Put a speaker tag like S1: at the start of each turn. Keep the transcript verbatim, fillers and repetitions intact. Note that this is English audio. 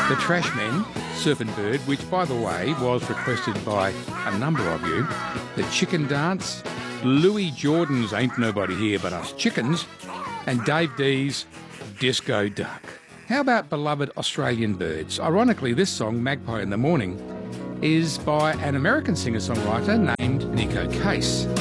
S1: The Trashmen, Surfing Bird, which, by the way, was requested by a number of you. The Chicken Dance, Louis Jordan's Ain't Nobody Here But Us Chickens, and Dave D's Disco Duck. How about beloved Australian birds? Ironically, this song, Magpie in the Morning, is by an American singer-songwriter named Nico Case.